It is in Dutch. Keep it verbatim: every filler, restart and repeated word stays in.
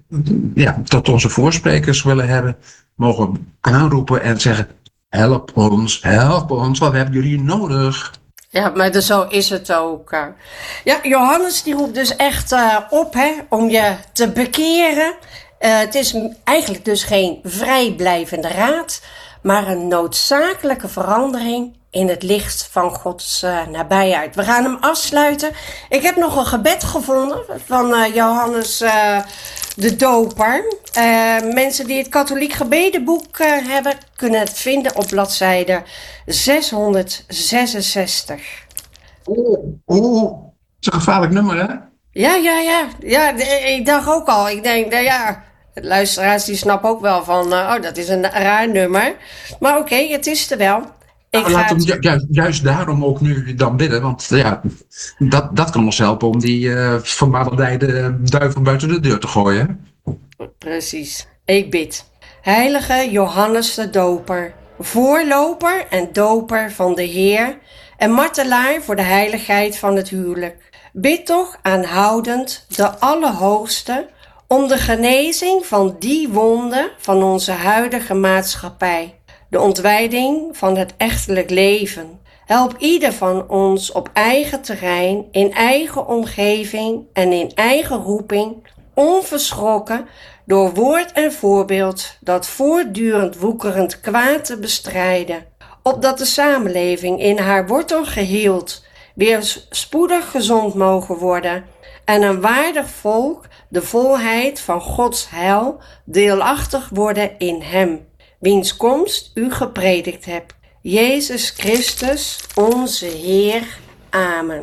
ja, tot onze voorsprekers willen hebben, mogen aanroepen en zeggen: help ons, help ons, wat hebben jullie nodig? Ja, maar dus zo is het ook. Ja, Johannes die roept dus echt uh, op hè, om je te bekeren. Uh, het is eigenlijk dus geen vrijblijvende raad, maar een noodzakelijke verandering in het licht van Gods uh, nabijheid. We gaan hem afsluiten. Ik heb nog een gebed gevonden van uh, Johannes uh, de Doper. Uh, mensen die het katholiek gebedenboek uh, hebben, kunnen het vinden op bladzijde zeshonderdzesenzestig. Oeh, oeh, dat is een gevaarlijk nummer, hè? Ja, ja, ja. Ja, ik dacht ook al. Ik denk, nou ja, de luisteraars die snappen ook wel van, uh, oh, dat is een raar nummer. Maar oké, okay, het is er wel. Ik nou, laat hem het... ju- juist, juist daarom ook nu dan bidden, want ja, dat, dat kan ons helpen om die uh, vermaledijde duivel buiten de deur te gooien. Precies. Ik bid. Heilige Johannes de Doper, voorloper en doper van de Heer en martelaar voor de heiligheid van het huwelijk. Bid toch aanhoudend de Allerhoogste om de genezing van die wonden van onze huidige maatschappij, de ontwijding van het echtelijk leven. Help ieder van ons op eigen terrein, in eigen omgeving en in eigen roeping, onverschrokken door woord en voorbeeld dat voortdurend woekerend kwaad te bestrijden, opdat de samenleving in haar wortel geheeld weer spoedig gezond mogen worden en een waardig volk de volheid van Gods heil deelachtig worden in hem, wiens komst u gepredikt hebt. Jezus Christus, onze Heer. Amen.